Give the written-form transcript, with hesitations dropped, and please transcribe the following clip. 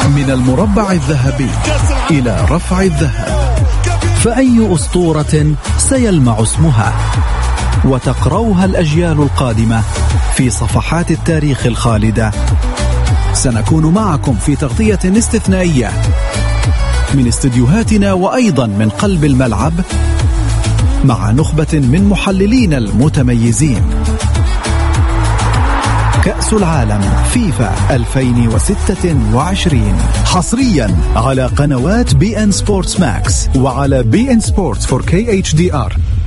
من المربع الذهبي إلى رفع الذهب، فأي أسطورة سيلمع اسمها وتقرأها الأجيال القادمة في صفحات التاريخ الخالدة. سنكون معكم في تغطية استثنائية من استديوهاتنا وأيضا من قلب الملعب مع نخبة من محللين المتميزين. كأس العالم فيفا 2026 حصريا على قنوات بي ان سبورتس ماكس وعلى بي ان سبورتس 4K HDR.